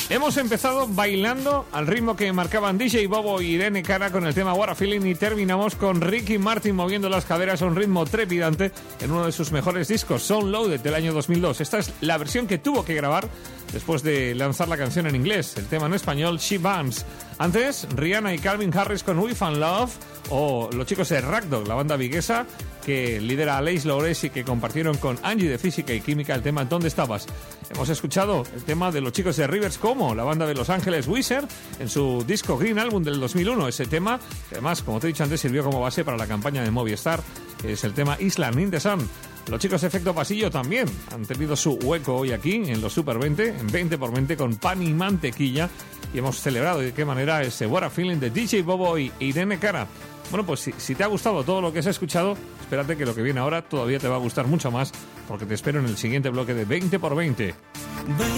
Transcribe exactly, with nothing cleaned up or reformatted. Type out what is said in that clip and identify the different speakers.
Speaker 1: Hemos empezado bailando al ritmo que marcaban D J Bobo y Irene Cara con el tema What a Feeling y terminamos con Ricky Martin moviendo las caderas a un ritmo trepidante en uno de sus mejores discos, Sound Loaded, del año dos mil dos. Esta es la versión que tuvo que grabar después de lanzar la canción en inglés, el tema en español She Bounce. Antes, Rihanna y Calvin Harris con We Found Love, o los chicos de Ragdog, la banda viguesa que lidera a Lace Lores y que compartieron con Angie de Física y Química el tema ¿Dónde estabas? Hemos escuchado el tema de los chicos de Rivers Como, la banda de Los Ángeles Wizard, en su disco Green Album del dos mil uno. Ese tema, que además, como te he dicho antes, sirvió como base para la campaña de Movistar, que es el tema Island in the Sun. Los chicos de Efecto Pasillo también han tenido su hueco hoy aquí en los Super veinte, en veinte por veinte con pan y mantequilla, y hemos celebrado de qué manera ese What a Feeling de D J Bobo y Irene Cara. Bueno, pues si, si te ha gustado todo lo que has escuchado, espérate que lo que viene ahora todavía te va a gustar mucho más, porque te espero en el siguiente bloque de veinte por veinte.